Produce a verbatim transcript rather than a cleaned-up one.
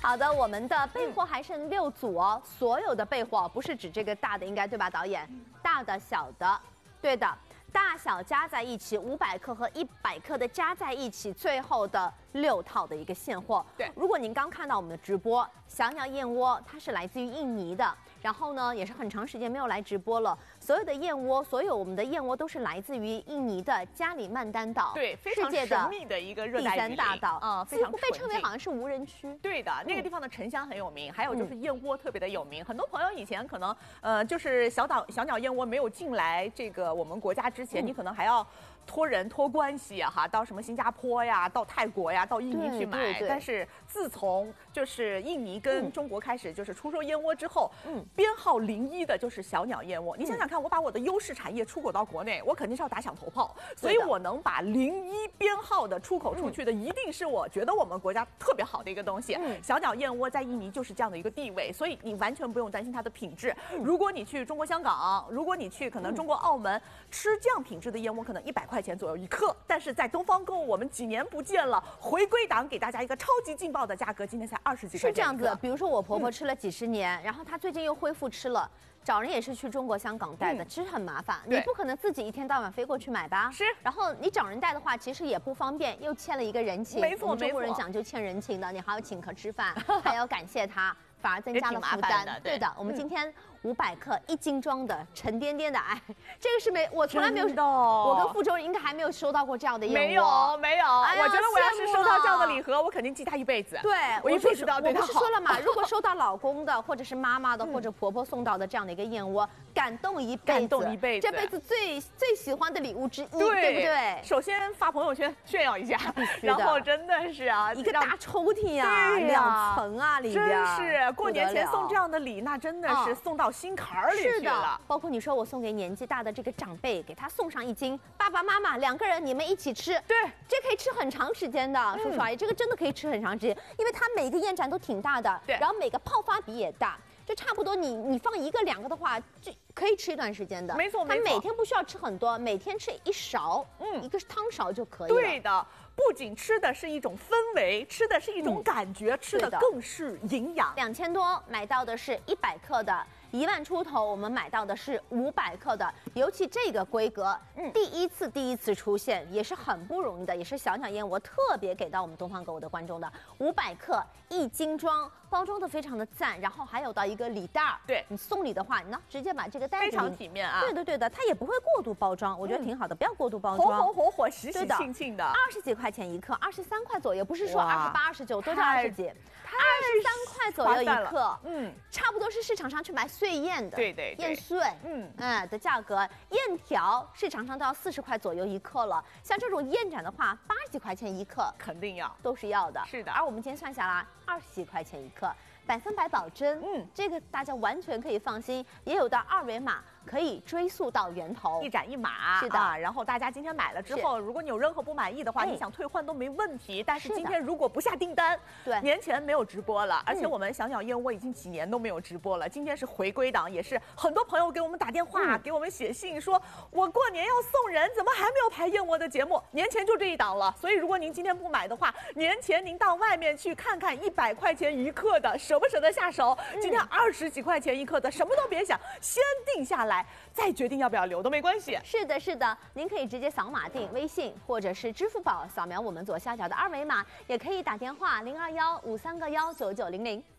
好的，我们的备货还剩六组哦，所有的备货不是指这个大的，应该对吧，导演？大的、小的，对的。 大小加在一起，五百克和一百克的加在一起，最后的六套的一个现货。 对， 如果您刚看到我们的直播，小鸟燕窝它是来自于印尼的，然后呢也是很长时间没有来直播了。所有的燕窝，所有我们的燕窝都是来自于印尼的加里曼丹岛， 对，非常神秘的一个热带第三大岛啊，非常几乎被称为好像是无人区。 对的，那个地方的沉香很有名，还有就是燕窝特别的有名。很多朋友以前可能呃就是小岛小鸟燕窝没有进来这个我们国家之前，你可能还要 托人托关系啊，哈，到什么新加坡呀，到泰国呀，到印尼去买。但是自从就是印尼跟中国开始就是出售燕窝之后，嗯，编号零一的就是小鸟燕窝。你想想看，我把我的优势产业出口到国内，我肯定是要打响头炮，所以我能把零一编号的出口出去的，一定是我觉得我们国家特别好的一个东西。小鸟燕窝在印尼就是这样的一个地位，所以你完全不用担心它的品质。如果你去中国香港，如果你去可能中国澳门吃这样品质的燕窝，可能一百块钱 左右一克，但是在东方购物，我们几年不见了，回归档给大家一个超级劲爆的价格，今天才二十几块钱。 是这样子的，比如说我婆婆吃了几十年，嗯、然后她最近又恢复吃了。 找人也是去中国香港带的，其实很麻烦，你不可能自己一天到晚飞过去买吧？ 是。 然后你找人带的话，其实也不方便，又欠了一个人情。 没错， 中国人讲究欠人情的，你还要请客吃饭，还要感谢他，反而增加了负担。对的，我们今天五百克一斤装的沉甸甸的爱，这个是没我从来没有，我跟傅周应该还没有收到过这样的燕窝。 没有，没有。我觉得我要是收到这样的礼盒，我肯定记他一辈子。对，我一辈子都要对他好。 我不是说了嘛，如果收到老公的，或者是妈妈的，或者婆婆送到的这样的一个燕窝， 感动一辈子， 感动一辈子， 这辈子最最喜欢的礼物之一，对不对？ 首先发朋友圈炫耀一下，然后真的是啊， 一个大抽屉呀，两层啊，里边真是过年前送这样的礼，那真的是送到心坎儿里去了。 包括你说我送给年纪大的这个长辈，给他送上一斤，爸爸妈妈两个人你们一起吃， 对， 这可以吃很长时间的。叔叔阿姨，这个真的可以吃很长时间，因为它每一个燕盏都挺大的，对，然后每个泡发比也大。 就差不多你，你放一个两个的话，就可以吃一段时间的。 没错，没错。 它每天不需要吃很多，每天吃一勺，嗯，一个汤勺就可以了。 对的，不仅吃的是一种氛围，吃的是一种感觉，嗯、吃的更是营养。 两千多买到的是一百克的。 一万出头，我们买到的是五百克的，尤其这个规格，嗯，第一次第一次出现，也是很不容易的，也是小鸟燕窝特别给到我们东方购物的观众的，五百克一斤装，包装的非常的赞，然后还有到一个礼袋儿， 对你送礼的话，你呢直接把这个袋子非常体面啊， 对的对的，它也不会过度包装，我觉得挺好的，不要过度包装， 红红火火、喜喜庆庆的， 二十几块钱一克，二十三块左右，不是说二十八、二十九，都是二十几，二十三块左右一克，嗯，差不多是市场上去买碎燕的， 对对燕碎，嗯嗯的价格，燕条市场上都要四十块左右一克了。像这种燕盏的话，八十几块钱一克， 肯定要都是要的。 是的， 而我们今天算下来，二十几块钱一克，百分百保真，嗯，这个大家完全可以放心。也有的二维码可以追溯到源头， 一展一码， 是的。 啊、然后大家今天买了之后，如果你有任何不满意的话，你想退换都没问题。但是今天如果不下订单，对，年前没有直播了，而且我们小鸟燕窝已经几年都没有直播了。今天是回归档，也是很多朋友给我们打电话，嗯、给我们写信说，我过年要送人，怎么还没有排燕窝的节目？年前就这一档了。所以如果您今天不买的话，年前您到外面去看看，一百块钱一克的，舍不舍得下手？嗯、今天二十几块钱一克的，什么都别想，先定下来。再决定要不要留都没关系。 是的，是的，您可以直接扫码订微信或者是支付宝，扫描我们左下角的二维码，也可以打电话零二幺五三个幺九九零零。